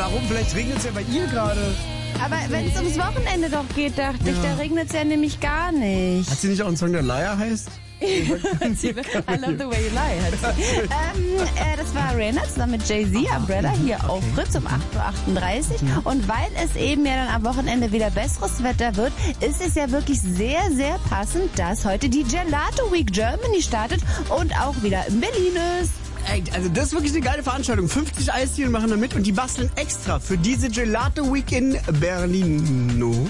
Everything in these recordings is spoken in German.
warum? Vielleicht regnet es ja bei ihr gerade. Aber wenn es ums Wochenende doch geht, dachte ich, da regnet es ja nämlich gar nicht. Hat sie nicht auch einen Song, der Liar heißt? I love the way you lie. Das war Rihanna zusammen mit Jay-Z, Umbrella, hier auf Fritz um 8.38 Uhr. Und weil es eben ja dann am Wochenende wieder besseres Wetter wird, ist es ja wirklich sehr, sehr passend, dass heute die Gelato Week Germany startet und auch wieder in Berlin ist. Ey, also das ist wirklich eine geile Veranstaltung. 50 Eisdielen machen da mit und die basteln extra für diese Gelato Week in Berlin.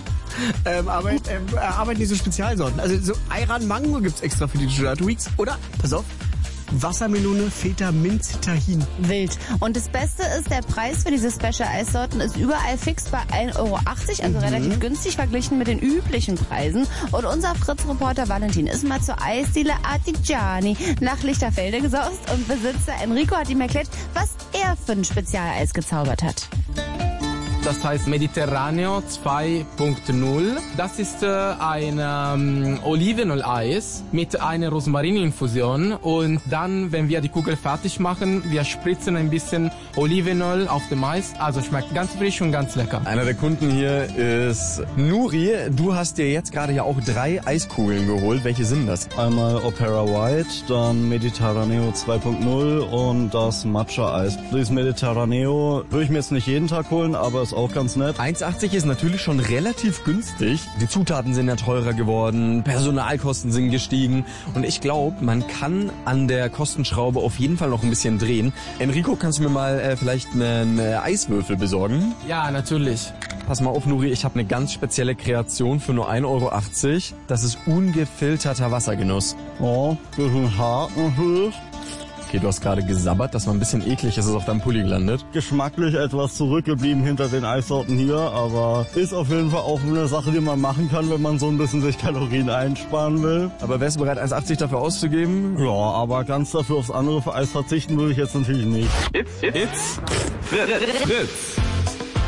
Arbeiten die so Spezialsorten. Also so Ayran Mango gibt's extra für die Gelato Weeks. Oder, pass auf, Wassermelone, Feta, Minz, Tahin. Wild. Und das Beste ist, der Preis für diese Special-Eissorten ist überall fix bei 1,80 Euro, also relativ günstig verglichen mit den üblichen Preisen. Und unser Fritz-Reporter Valentin ist mal zur Eisdiele Artigiani nach Lichterfelde gesaust und Besitzer Enrico hat ihm erklärt, was er für ein Spezialeis gezaubert hat. Das heißt Mediterraneo 2.0. Das ist ein Olivenöl-Eis mit einer Rosmarininfusion. Und dann, wenn wir die Kugel fertig machen, wir spritzen ein bisschen Olivenöl auf dem Eis. Also schmeckt ganz frisch und ganz lecker. Einer der Kunden hier ist Nuri. Du hast dir jetzt gerade ja auch 3 Eiskugeln geholt. Welche sind das? Einmal Opera White, dann Mediterraneo 2.0 und das Matcha-Eis. Das Mediterraneo würde ich mir jetzt nicht jeden Tag holen, aber es auch ganz nett. 1,80 ist natürlich schon relativ günstig. Die Zutaten sind ja teurer geworden, Personalkosten sind gestiegen und ich glaube, man kann an der Kostenschraube auf jeden Fall noch ein bisschen drehen. Enrico, kannst du mir mal vielleicht einen Eiswürfel besorgen? Ja, natürlich. Pass mal auf, Nuri, ich habe eine ganz spezielle Kreation für nur 1,80 Euro. Das ist ungefilterter Wassergenuss. Oh, bisschen hart natürlich. Okay, du hast gerade gesabbert, das war ein bisschen eklig, es ist auf deinem Pulli gelandet. Geschmacklich etwas zurückgeblieben hinter den Eissorten hier, aber ist auf jeden Fall auch eine Sache, die man machen kann, wenn man so ein bisschen sich Kalorien einsparen will. Aber wärst du bereit, 1,80 dafür auszugeben? Ja, aber ganz dafür aufs andere für Eis verzichten würde ich jetzt natürlich nicht. It's Fritz.